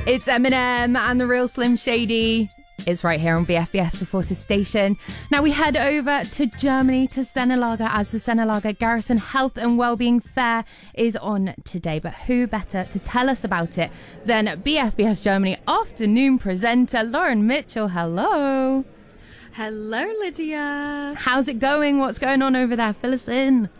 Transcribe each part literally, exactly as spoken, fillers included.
It's Eminem and the Real Slim Shady. It's right here on B F B S, the Forces Station. Now we head over to Germany, to Senelager, as the Senelager Garrison Health and Wellbeing Fair is on today. But who better to tell us about it than B F B S Germany afternoon presenter Lauren Mitchell. Hello. Hello, Lydia. How's it going? What's going on over there? Fill us in.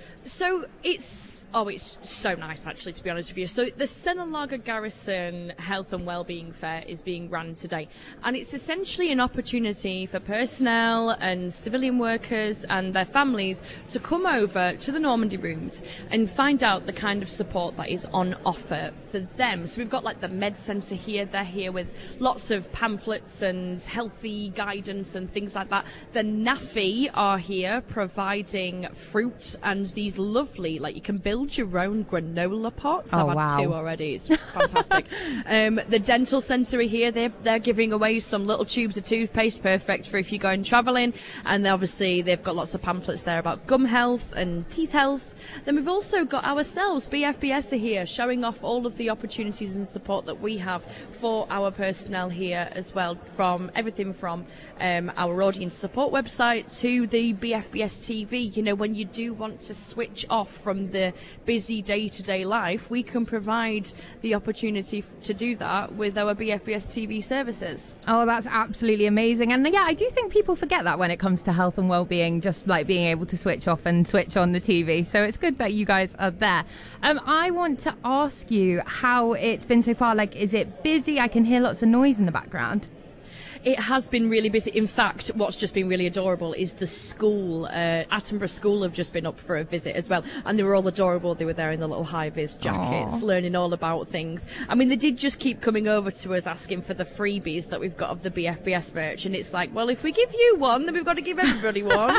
So it's, oh, it's so nice, actually, to be honest with you. So the Senelager Garrison Health and Wellbeing Fair is being run today. And it's essentially an opportunity for personnel and civilian workers and their families to come over to the Normandy rooms and find out the kind of support that is on offer for them. So we've got like the Med Centre here. They're here with lots of pamphlets and healthy guidance and things like that. The N A F I are here providing fruit and these lovely, like you can build your own granola pots. Oh, I've wow. had two already. It's fantastic. um, the dental centre are here. They're, they're giving away some little tubes of toothpaste, perfect for if you're going travelling. And obviously they've got lots of pamphlets there about gum health and teeth health. Then we've also got ourselves, B F B S are here, showing off all of the opportunities and support that we have for our personnel here as well, from everything from um, our audience support website to the B F B S T V. You know, when you do want to switch off from the busy day-to-day life, we can provide the opportunity f- to do that with our B F B S T V services. Oh, that's absolutely amazing. And yeah, I do think people forget that when it comes to health and well-being, just like being able to switch off and switch on the T V. So it's good that you guys are there. Um, I want to ask you how it's been so far. Like, is it busy? I can hear lots of noise in the background. It has been really busy. In fact, what's just been really adorable is the school. Uh, Attenborough School have just been up for a visit as well. And they were all adorable. They were there in the little high-vis jackets, Aww. learning all about things. I mean, they did just keep coming over to us asking for the freebies that we've got of the B F B S merch. And it's like, well, if we give you one, then we've got to give everybody one.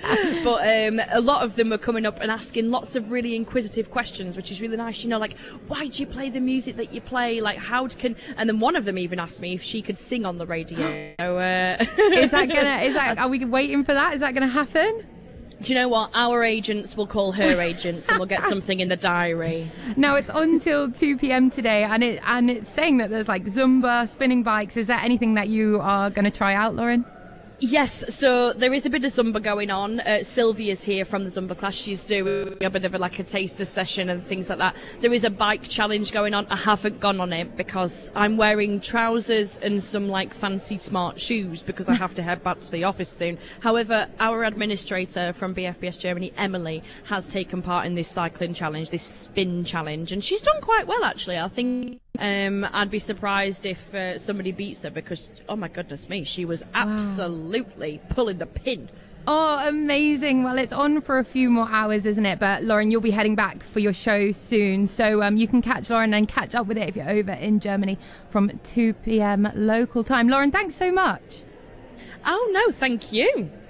But um, a lot of them are coming up and asking lots of really inquisitive questions, which is really nice. You know, like, why do you play the music that you play? Like, how can... And then one of them even asked me if she could sing on the radio. So, uh... Is that gonna? Is that? Are we waiting for that? Is that gonna happen? Do you know what? Our agents will call her agents, and we'll get something in the diary. No, it's until two p.m. today, and it and it's saying that there's like Zumba, spinning bikes. Is there anything that you are gonna try out, Lauren? Yes, so there is a bit of Zumba going on. Uh, Sylvia's here from the Zumba class. She's doing a bit of a, like a taster session and things like that. There is a bike challenge going on. I haven't gone on it because I'm wearing trousers and some like fancy smart shoes because I have to head back to the office soon. However, our administrator from B F B S Germany, Emily, has taken part in this cycling challenge, this spin challenge, and she's done quite well actually. I think um, I'd be surprised if uh, somebody beats her because, oh my goodness me, she was absolutely Absolutely pulling the pin. Oh, amazing. Well, it's on for a few more hours, isn't it? But Lauren, you'll be heading back for your show soon. So um, you can catch Lauren and catch up with it if you're over in Germany from two p.m. local time. Lauren, thanks so much. Oh, no, thank you.